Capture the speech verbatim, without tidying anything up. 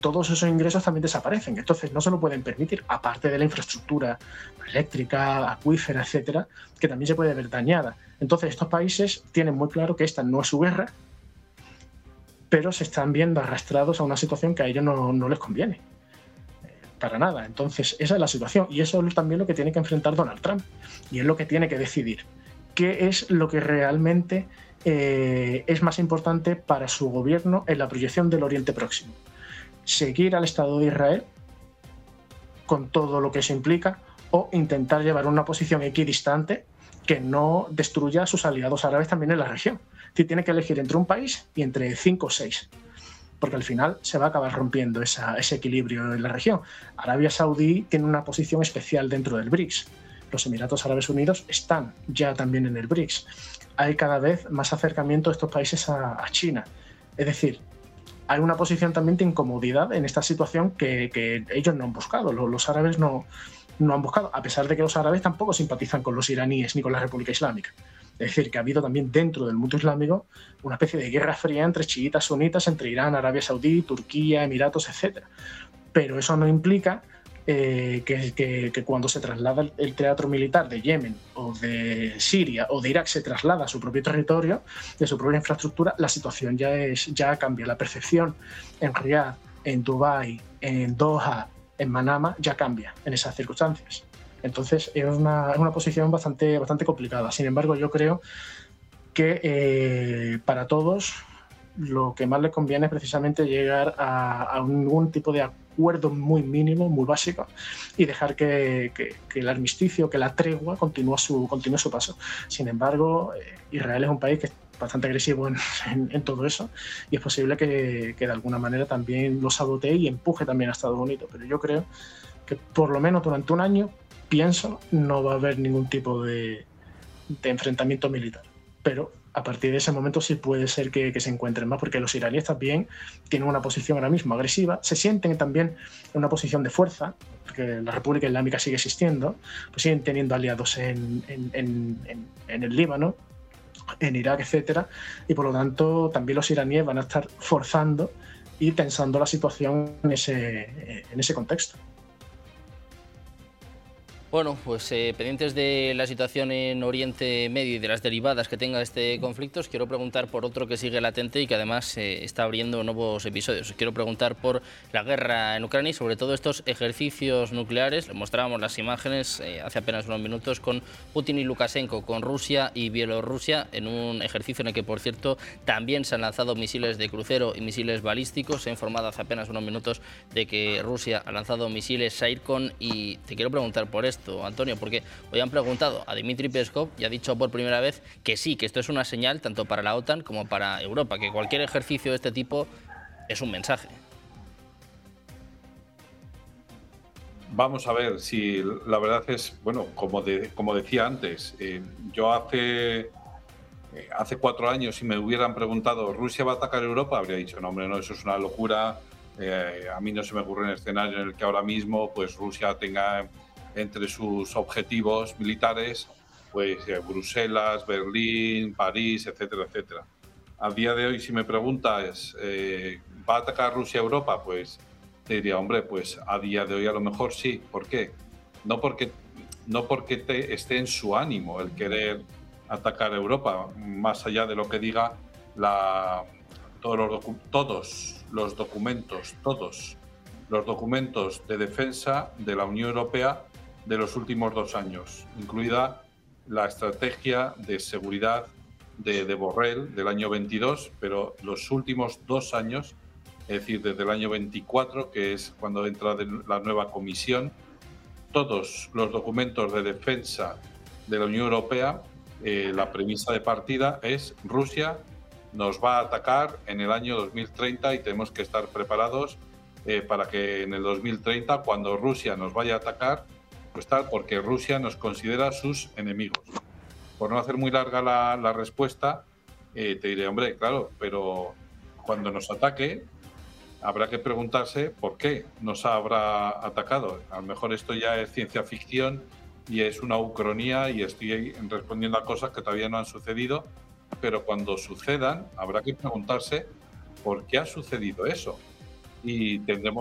todos esos ingresos también desaparecen. Entonces no se lo pueden permitir, aparte de la infraestructura eléctrica, acuífera, etcétera, que también se puede ver dañada. Entonces estos países tienen muy claro que esta no es su guerra, pero se están viendo arrastrados a una situación que a ellos no, no les conviene. Para nada. Entonces esa es la situación, y eso es también lo que tiene que enfrentar Donald Trump, y es lo que tiene que decidir. ¿Qué es lo que realmente eh, es más importante para su gobierno en la proyección del Oriente Próximo? ¿Seguir al Estado de Israel con todo lo que eso implica, o intentar llevar una posición equidistante que no destruya a sus aliados árabes también en la región? Si tiene que elegir entre un país y entre cinco o seis, porque al final se va a acabar rompiendo esa, ese equilibrio en la región. Arabia Saudí tiene una posición especial dentro del BRICS. Los Emiratos Árabes Unidos están ya también en el BRICS. Hay cada vez más acercamiento de estos países a, a China. Es decir, hay una posición también de incomodidad en esta situación que, que ellos no han buscado, los, los árabes no, no han buscado, a pesar de que los árabes tampoco simpatizan con los iraníes ni con la República Islámica. Es decir, que ha habido también dentro del mundo islámico una especie de guerra fría entre chiitas, sunitas, entre Irán, Arabia Saudí, Turquía, Emiratos, etcétera. Pero eso no implica eh, que, que, que cuando se traslada el, el teatro militar de Yemen o de Siria o de Irak se traslada a su propio territorio, de su propia infraestructura, la situación ya, es, ya cambia. La percepción en Riad, en Dubái, en Doha, en Manama, ya cambia en esas circunstancias. Entonces es una, es una posición bastante, bastante complicada. Sin embargo, yo creo que eh, para todos lo que más les conviene es precisamente llegar a, a algún tipo de acuerdo muy mínimo, muy básico, y dejar que, que, que el armisticio, que la tregua continúe su, continúe su paso. Sin embargo, eh, Israel es un país que es bastante agresivo en, en, en todo eso, y es posible que, que de alguna manera también lo sabotee y empuje también a Estados Unidos. Pero yo creo que por lo menos durante un año, pienso, no va a haber ningún tipo de, de enfrentamiento militar. Pero a partir de ese momento sí puede ser que, que se encuentren más, porque los iraníes también tienen una posición ahora mismo agresiva, se sienten también en una posición de fuerza, porque la República Islámica sigue existiendo, pues siguen teniendo aliados en, en, en, en, en el Líbano, en Irak, etcétera, y por lo tanto también los iraníes van a estar forzando y tensando la situación en ese, en ese contexto. Bueno, pues eh, pendientes de la situación en Oriente Medio y de las derivadas que tenga este conflicto, os quiero preguntar por otro que sigue latente y que además eh, está abriendo nuevos episodios. Os quiero preguntar por la guerra en Ucrania y sobre todo estos ejercicios nucleares. Les mostrábamos las imágenes eh, hace apenas unos minutos con Putin y Lukashenko, con Rusia y Bielorrusia, en un ejercicio en el que, por cierto, también se han lanzado misiles de crucero y misiles balísticos. Se ha informado hace apenas unos minutos de que Rusia ha lanzado misiles Zircon y te quiero preguntar por esto, Antonio, porque hoy han preguntado a Dmitry Peskov y ha dicho por primera vez que sí, que esto es una señal tanto para la OTAN como para Europa, que cualquier ejercicio de este tipo es un mensaje. Vamos a ver, si la verdad es, bueno, como, de, como decía antes, eh, yo hace, eh, hace cuatro años si me hubieran preguntado ¿Rusia va a atacar Europa? Habría dicho, no hombre, no, eso es una locura, eh, a mí no se me ocurre un escenario en el que ahora mismo pues Rusia tenga entre sus objetivos militares, pues eh, Bruselas, Berlín, París, etcétera, etcétera. A día de hoy, si me preguntas, eh, ¿va a atacar Rusia a Europa? Pues te diría, hombre, pues a día de hoy a lo mejor sí. ¿Por qué? No porque, no porque te, esté en su ánimo el querer atacar a Europa, más allá de lo que diga la, todos, los docu todos los documentos, todos los documentos de defensa de la Unión Europea de los últimos dos años, incluida la estrategia de seguridad de, de Borrell del año veintidós, pero los últimos dos años, es decir, desde el año veinticuatro, que es cuando entra la nueva comisión, todos los documentos de defensa de la Unión Europea, eh, la premisa de partida es Rusia nos va a atacar en el año dos mil treinta y tenemos que estar preparados eh, para que en el dos mil treinta, cuando Rusia nos vaya a atacar, pues tal, porque Rusia nos considera sus enemigos. Por no hacer muy larga la, la respuesta, eh, te diré, hombre, claro, pero cuando nos ataque, habrá que preguntarse por qué nos habrá atacado. A lo mejor esto ya es ciencia ficción y es una ucronía y estoy respondiendo a cosas que todavía no han sucedido, pero cuando sucedan, habrá que preguntarse por qué ha sucedido eso. y tendremos